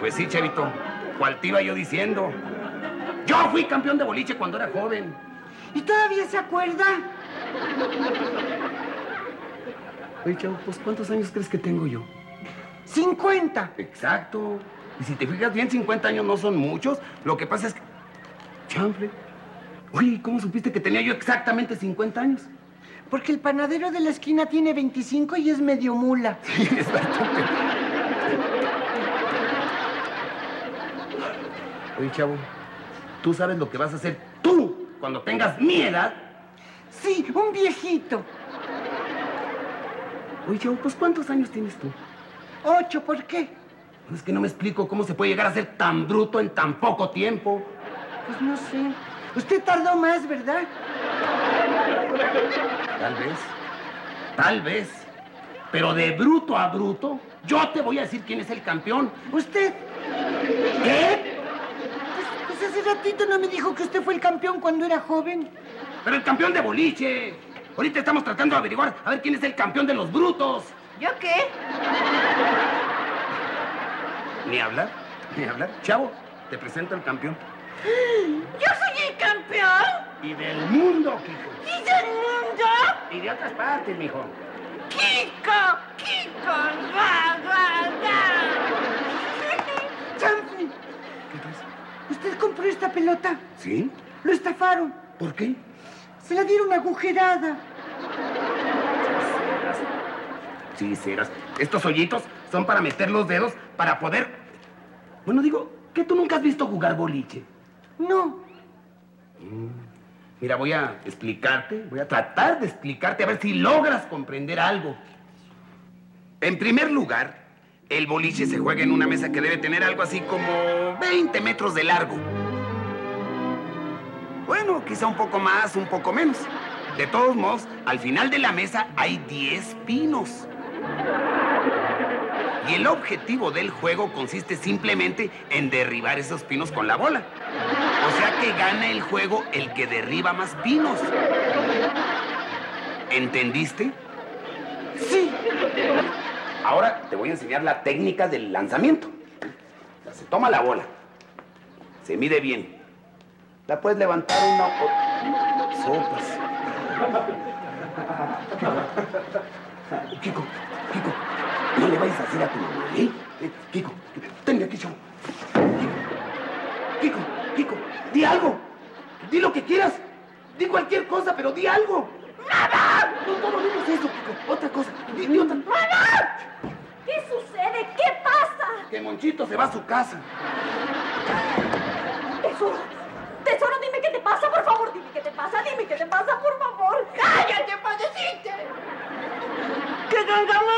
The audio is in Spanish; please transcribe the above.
Pues sí, Chavito. ¿Cuál te iba yo diciendo? Yo fui campeón de boliche cuando era joven. ¿Y todavía se acuerda? Oye, Chavo, pues ¿cuántos años crees que tengo yo? 50. Exacto. Y si te fijas bien, 50 años no son muchos. Lo que pasa es que... Chanfle. Oye, ¿cómo supiste que tenía yo exactamente 50 años? Porque el panadero de la esquina tiene 25 y es medio mula. Sí, es bastante. Oye, Chavo, ¿tú sabes lo que vas a hacer tú cuando tengas mi edad? Sí, un viejito. Oye, Chavo, pues ¿cuántos años tienes tú? 8, ¿por qué? Es que no me explico cómo se puede llegar a ser tan bruto en tan poco tiempo. Pues no sé. Usted tardó más, ¿verdad? Tal vez. Pero de bruto a bruto, yo te voy a decir quién es el campeón. ¿Usted? ¿Qué? Pues hace ratito no me dijo que usted fue el campeón cuando era joven. Pero el campeón de boliche. Ahorita estamos tratando de averiguar a ver quién es el campeón de los brutos. ¿Yo qué? Ni hablar. Chavo, te presento al campeón. ¿Yo soy el campeón? Y del mundo, Kiko. ¿Y del mundo? Y de otras partes, mijo. ¡Kiko! ¡Va! ¡Chanfle! ¿Qué pasa? ¿Usted compró esta pelota? ¿Sí? Lo estafaron. ¿Por qué? Se la dieron agujerada. Sí, serás. Estos hoyitos son para meter los dedos para poder... Bueno, digo, ¿que tú nunca has visto jugar boliche? No. Mira, voy a tratar de explicarte a ver si logras comprender algo. En primer lugar, el boliche se juega en una mesa que debe tener algo así como 20 metros de largo. Bueno, quizá un poco más, un poco menos. De todos modos, al final de la mesa hay 10 pinos. Y el objetivo del juego consiste simplemente en derribar esos pinos con la bola. O sea que gana el juego el que derriba más pinos. ¿Entendiste? Sí. Ahora te voy a enseñar la técnica del lanzamiento. Se toma la bola. Se mide bien. La puedes levantar una o... Sopas. Kiko, no le vayas a hacer a tu mamá, ¿eh? Kiko, tenme aquí, chavo. Kiko, di algo. Di lo que quieras. Di cualquier cosa, pero di algo. ¡Mamá! No todo menos eso, Kiko. Otra cosa. Di otra. ¡Mamá! ¿Qué sucede? ¿Qué pasa? Que Monchito se va a su casa. Tesoro, dime qué te pasa, por favor. Dime qué te pasa, por favor. ¡Cállate, padeciste! ¡Que tengamos